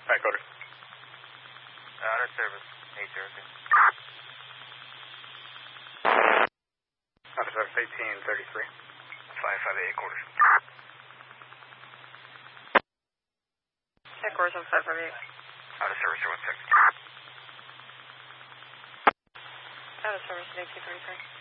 Back order. Out of service, 802. Out of service, 1833. 558 quarters. Headquarters on 558. Out of service, 016. Out of service, 1833.